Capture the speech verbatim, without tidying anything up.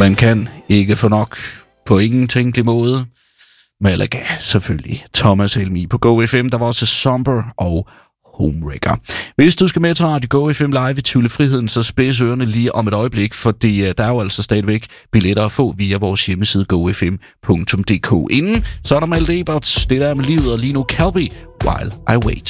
Man kan ikke få nok på ingen tænkelig måde. Malaga, selvfølgelig. Thomas Helmi på Go F M, der var også Somber og Homewrecker. Hvis du skal med til Radio Go F M live i Tivoli Friheden, så spids ørerne lige om et øjeblik, fordi uh, der er jo altså stadigvæk billetter at få via vores hjemmeside go f m punktum d k. Inden så er der Malte Ebert, det der med livet, og lige nu Calby, While I Wait.